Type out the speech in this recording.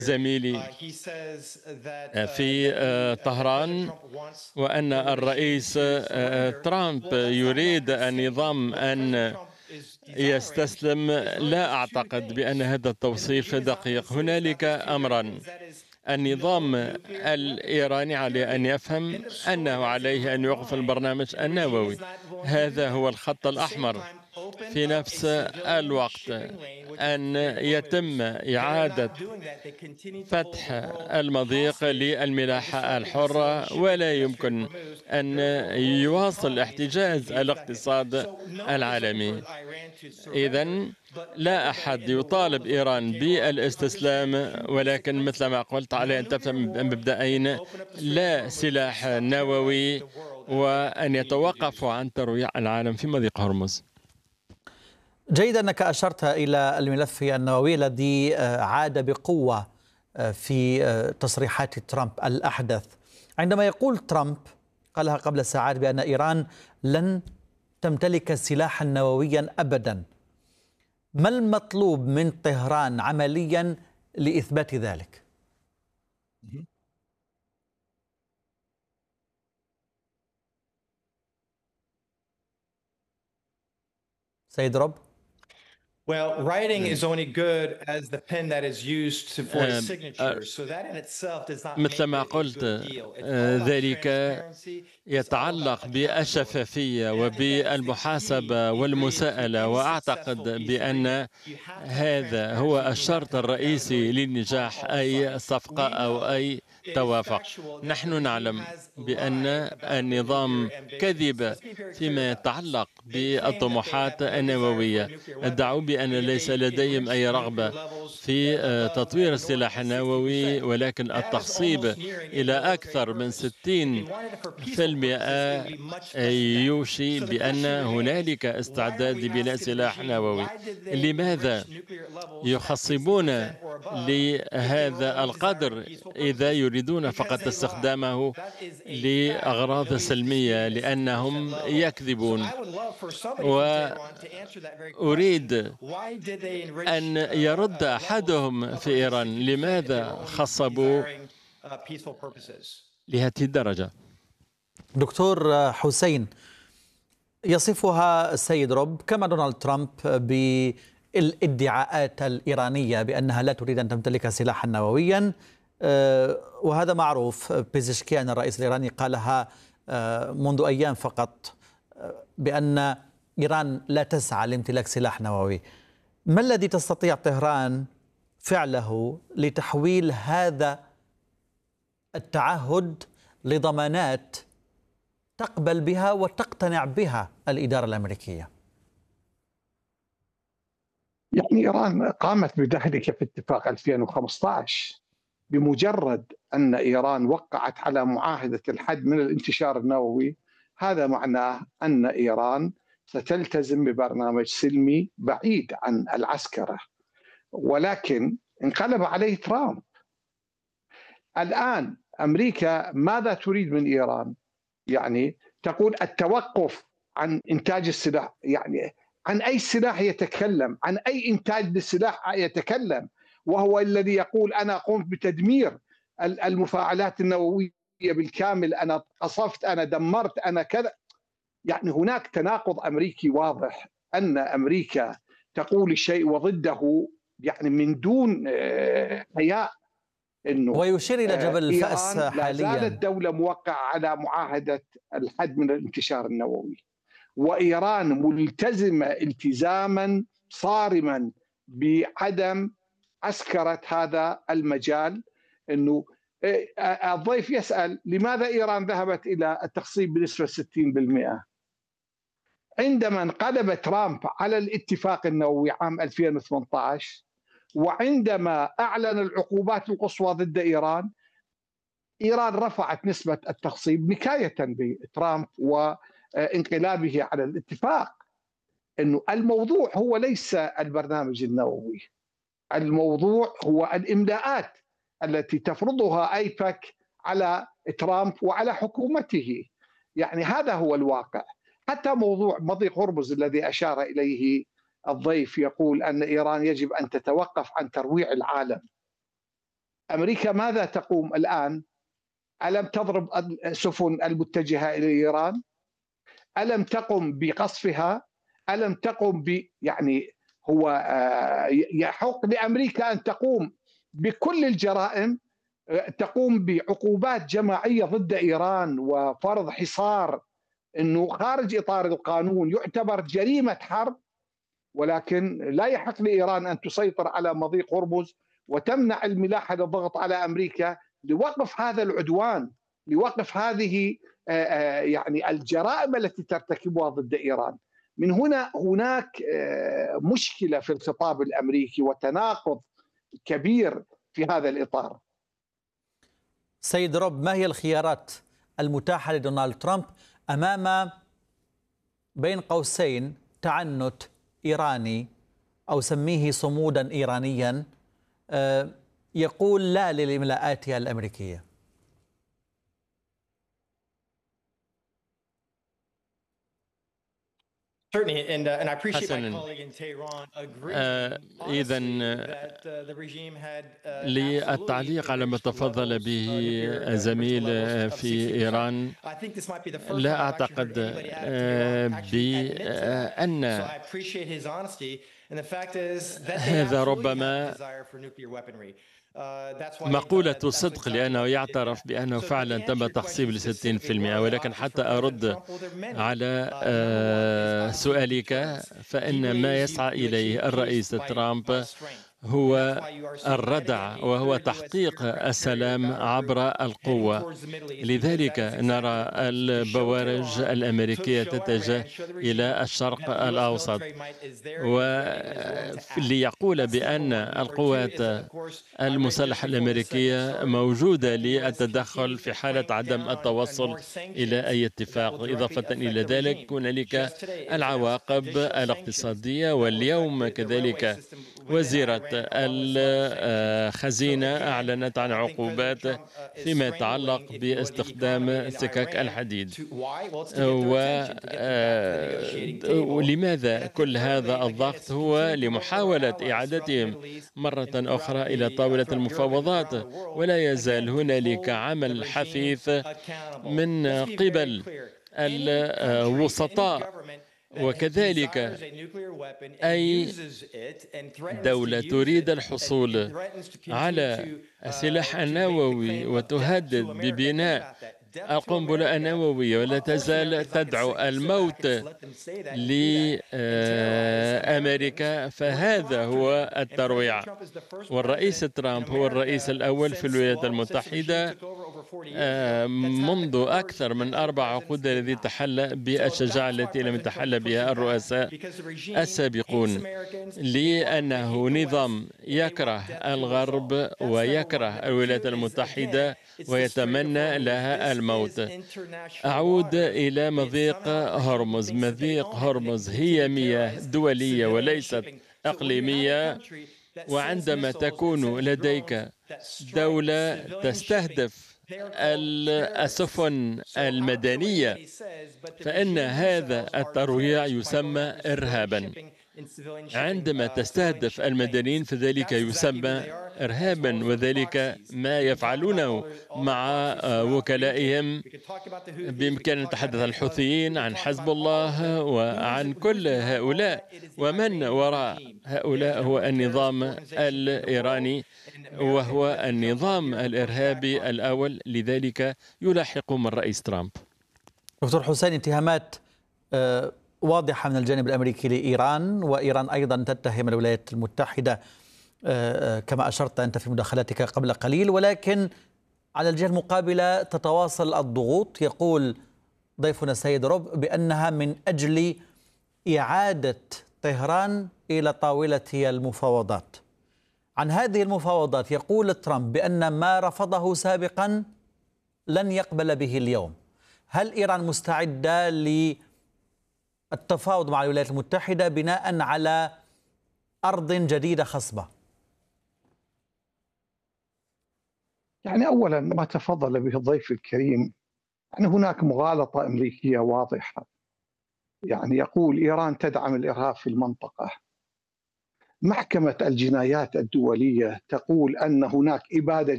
زميلي في طهران، وأن الرئيس ترامب يريد النظام أن يستسلم. لا أعتقد بأن هذا التوصيف دقيق. هنالك أمران: النظام الإيراني عليه أن يفهم أنه عليه أن يوقف البرنامج النووي، هذا هو الخط الأحمر. في نفس الوقت أن يتم إعادة فتح المضيق للملاحة الحرة، ولا يمكن أن يواصل احتجاز الاقتصاد العالمي. إذن لا أحد يطالب إيران بالاستسلام، ولكن مثل ما قلت عليه أن تفهم مبدأين: لا سلاح نووي، وأن يتوقفوا عن ترويع العالم في مضيق هرمز. جيد أنك أشرت إلى الملف النووي الذي عاد بقوة في تصريحات ترامب الأحدث، عندما يقول ترامب، قالها قبل ساعات، بأن إيران لن تمتلك سلاحا نوويا أبدا. ما المطلوب من طهران عمليا لإثبات ذلك؟ سيد رب؟ Well, writing is only good as the pen that is used for a signature. So that in itself does not make مثل ما it a قلت، good deal. It's all about ذلك transparency. It's all يتعلق about accountability. بالشفافية And I think that is the key وبالمحاسبة ingredient to والمساءلة، any وأعتقد successful peace بأن agreement. You have to have هذا هو transparency and you have الشرط to have الرئيسي accountability on للنجاح all أي sides. صفقة We أو know أي it is توافق. factual that the نحن regime نعلم has بأن lied about their النظام nuclear ambitions. كذب Let's be very clear فيما about this. يتعلق They claim that they have بالطموحات no desire for a النووية. nuclear weapon, ادعوا بأن but yet ليس they لديهم enrich أي nuclear رغبة levels في above تطوير and north السلاح at النووي، 60%. ولكن That is التخصيب almost nearing a إلى military أكثر من purpose. If they 60 wanted it for في peaceful purposes, it المئة would be much less than that. يوشي So the بأن question remains, هنالك why are استعداد we لبناء asking the سلاح regime, نووي؟ why did they لماذا enrich nuclear levels at يخصبون 60% or above if they were لهذا only desiring القدر peaceful إذا purposes? يريدون Because فقط they lie. استخدامه That is a fact, and لأغراض nobody's سلمية؟ disputing the 60% لأنهم level. So يكذبون. I would love for somebody from Tehran to answer that very question. وأريد Why did they enrich أن يرد levels أحدهم في upwards of إيران 60% if they لماذا were only خصبوا desiring peaceful purposes? لهذه الدرجة. دكتور حسين، يصفها السيد روب كما دونالد ترامب بالادعاءات الإيرانية بأنها لا تريد أن تمتلك سلاحا نوويا، وهذا معروف. بيزشكيان الرئيس الإيراني قالها منذ أيام فقط، بأن إيران لا تسعى لامتلاك سلاح نووي. ما الذي تستطيع طهران فعله لتحويل هذا التعهد لضمانات تقبل بها وتقتنع بها الإدارة الأمريكية؟ يعني إيران قامت بذلك في اتفاق 2015. بمجرد أن إيران وقعت على معاهدة الحد من الانتشار النووي، هذا معناه أن إيران ستلتزم ببرنامج سلمي بعيد عن العسكرة. ولكن انقلب عليه ترامب. الآن أمريكا ماذا تريد من إيران؟ يعني تقول التوقف عن إنتاج السلاح. يعني عن أي سلاح يتكلم؟ عن أي إنتاج للسلاح يتكلم؟ وهو الذي يقول أنا قمت بتدمير المفاعلات النووية بالكامل، أنا قصفت، أنا دمرت، أنا كذا. يعني هناك تناقض أمريكي واضح، أن أمريكا تقول الشيء وضده، يعني من دون حياء. إنه ويشير إلى جبل الفأس إيران لا حاليا. زالت دولة موقعة على معاهدة الحد من الانتشار النووي، وإيران ملتزمة التزاما صارما بعدم عسكرة هذا المجال. إنه الضيف يسأل لماذا إيران ذهبت إلى التخصيب بنسبة 60%؟ عندما انقلب ترامب على الاتفاق النووي عام 2018، وعندما أعلن العقوبات القصوى ضد إيران رفعت نسبة التخصيب نكاية بترامب وانقلابه على الاتفاق. إنه الموضوع هو ليس البرنامج النووي، الموضوع هو الإملاءات التي تفرضها أيبك على ترامب وعلى حكومته. يعني هذا هو الواقع. حتى موضوع مضيق هرمز الذي أشار إليه الضيف، يقول أن إيران يجب أن تتوقف عن ترويع العالم. أمريكا ماذا تقوم الآن؟ ألم تضرب السفن المتجهة إلى إيران؟ ألم تقم بقصفها؟ ألم تقم يعني هو يحق لأمريكا أن تقوم بكل الجرائم، تقوم بعقوبات جماعية ضد إيران وفرض حصار أنه خارج إطار القانون يعتبر جريمة حرب، ولكن لا يحق لإيران أن تسيطر على مضيق هرمز وتمنع الملاحة للضغط على أمريكا لوقف هذا العدوان، لوقف هذه يعني الجرائم التي ترتكبها ضد إيران. من هنا هناك مشكلة في الخطاب الأمريكي وتناقض كبير في هذا الإطار. سيد روب، ما هي الخيارات المتاحة لدونالد ترامب أمام بين قوسين تعنت إيراني أو سميه صمودا إيرانيا يقول لا للإملاءات الأمريكية؟ حسنا، إذا للتعليق على ما تفضل به الزميل في إيران، لا أعتقد بأن هذا ربما مقولة صدق، لأنه يعترف بأنه فعلا تم تخصيب ل60%. ولكن حتى أرد على سؤالك، فإن ما يسعى إليه الرئيس ترامب هو الردع وهو تحقيق السلام عبر القوة. لذلك نرى البوارج الأمريكية تتجه إلى الشرق الأوسط، وليقول بأن القوات المسلحة الأمريكية موجودة للتدخل في حالة عدم التوصل إلى أي اتفاق. إضافة إلى ذلك هنالك العواقب الاقتصادية، واليوم كذلك وزيرة الخزينة أعلنت عن عقوبات فيما يتعلق باستخدام سكك الحديد. ولماذا كل هذا الضغط؟ هو لمحاولة إعادتهم مرة أخرى إلى طاولة المفاوضات، ولا يزال هنالك عمل حثيث من قبل الوسطاء. وكذلك أي دولة تريد الحصول على السلاح النووي وتهدد ببناء القنبلة النووية ولا تزال تدعو الموت لأمريكا، فهذا هو الترويع. والرئيس ترامب هو الرئيس الأول في الولايات المتحدة منذ أكثر من 4 عقود الذي تحلى بالشجاعة التي لم يتحلى بها الرؤساء السابقون، لأنه نظام يكره الغرب ويكره الولايات المتحدة ويتمنى لها الموت. أعود إلى مضيق هرمز. مضيق هرمز هي مياه دولية وليست إقليمية، وعندما تكون لديك دولة تستهدف السفن المدنية فإن هذا الترويع يسمى إرهابا. عندما تستهدف المدنيين فذلك يسمى إرهابا، وذلك ما يفعلونه مع وكلائهم. بإمكان أن نتحدث عن الحوثيين، عن حزب الله، وعن كل هؤلاء، ومن وراء هؤلاء هو النظام الإيراني وهو النظام الإرهابي الأول. لذلك يلاحقهم الرئيس ترامب. دكتور حسين، اتهامات واضحة من الجانب الأمريكي لإيران، وإيران أيضا تتهم الولايات المتحدة كما أشرت أنت في مداخلتك قبل قليل، ولكن على الجهة المقابلة تتواصل الضغوط. يقول ضيفنا السيد روب بأنها من أجل إعادة طهران إلى طاولة المفاوضات. عن هذه المفاوضات يقول ترامب بأن ما رفضه سابقا لن يقبل به اليوم. هل إيران مستعدة للتفاوض مع الولايات المتحدة بناء على أرض جديدة خصبة؟ يعني أولا ما تفضل به الضيف الكريم، يعني هناك مغالطة أمريكية واضحة. يعني يقول إيران تدعم الإرهاب في المنطقة. محكمة الجنايات الدولية تقول أن هناك إبادة